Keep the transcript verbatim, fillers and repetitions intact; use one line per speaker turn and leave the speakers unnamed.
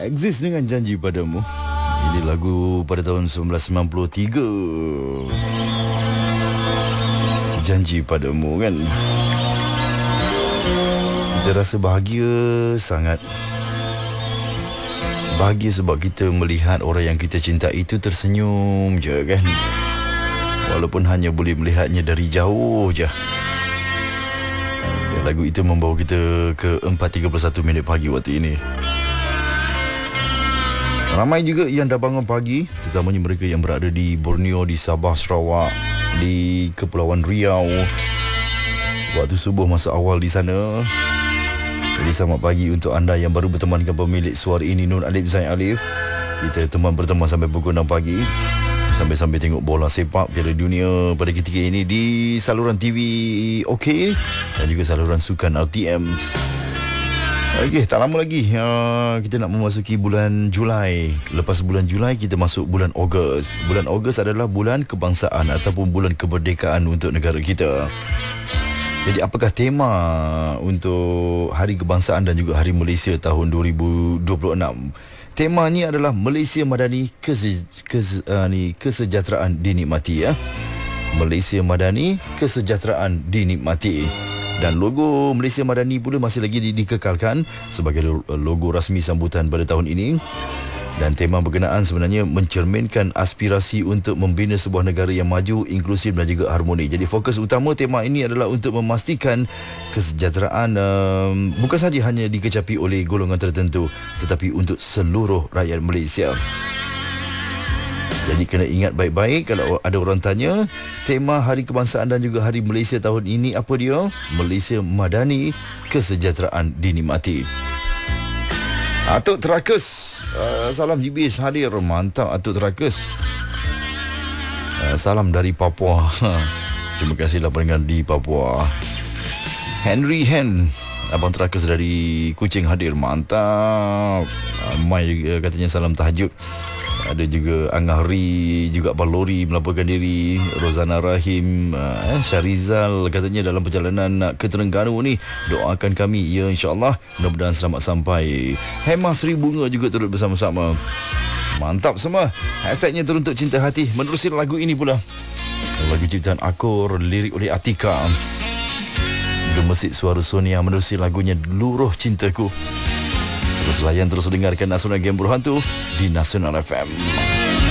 Exist dengan Janji Padamu. Ini lagu pada tahun seribu sembilan ratus sembilan puluh tiga. Janji Padamu kan. Kita rasa bahagia sangat. Bahagia sebab kita melihat orang yang kita cinta itu tersenyum je kan. Walaupun hanya boleh melihatnya dari jauh je. Dan lagu itu membawa kita ke empat tiga puluh satu minit pagi waktu ini. Ramai juga yang dah bangun pagi, terutamanya mereka yang berada di Borneo, di Sabah, Sarawak, di Kepulauan Riau. Waktu subuh masa awal di sana. Jadi selamat pagi untuk anda yang baru bertemankan pemilik suara ini, Nur Alif Zain Alif. Kita teman berteman sampai pukul enam pagi. Sambil-sambil tengok bola sepak Piala Dunia pada ketika ini di saluran T V OK dan juga saluran sukan R T M. Okey, tak lama lagi uh, kita nak memasuki bulan Julai. Lepas bulan Julai kita masuk bulan Ogos. Bulan Ogos adalah bulan kebangsaan ataupun bulan kemerdekaan untuk negara kita. Jadi apakah tema untuk Hari Kebangsaan dan juga Hari Malaysia tahun dua ribu dua puluh enam? Temanya adalah Malaysia Madani kese, kese, uh, ni, kesejahteraan dinikmati ya. Malaysia Madani kesejahteraan dinikmati. Dan logo Malaysia Madani pula masih lagi dikekalkan sebagai logo rasmi sambutan pada tahun ini. Dan tema berkenaan sebenarnya mencerminkan aspirasi untuk membina sebuah negara yang maju, inklusif dan juga harmoni. Jadi fokus utama tema ini adalah untuk memastikan kesejahteraan um, bukan saja hanya dikecapi oleh golongan tertentu, tetapi untuk seluruh rakyat Malaysia. Jadi kena ingat baik-baik kalau ada orang tanya tema Hari Kebangsaan dan juga Hari Malaysia tahun ini apa dia? Malaysia Madani, kesejahteraan dinikmati. Atuk Terakus, uh, salam G B S hadir. Mantap Atuk Terakus. Uh, salam dari Papua. Terima kasihlah pendengar di Papua. Henry Hen, Abang Terakus dari Kuching hadir. Mantap. Uh, Mai uh, katanya salam tahajud. Ada juga Angah Ri, juga Abang Lori melaporkan diri. Rozana Rahim, uh, Syarizal katanya dalam perjalanan nak ke Terengganu ni, doakan kami ya insyaAllah, mudah-mudahan selamat sampai. Hema Sri Bunga juga turut bersama-sama. Mantap semua. Hashtagnya Teruntuk Cinta Hati. Menerusi lagu ini pula, lagu ciptaan Akor, lirik oleh Atika. Gemesit suara Sonia menerusi lagunya Luruh Cintaku. Terus layan, terus dengarkan Nasional Game Berhantu di Nasional F M.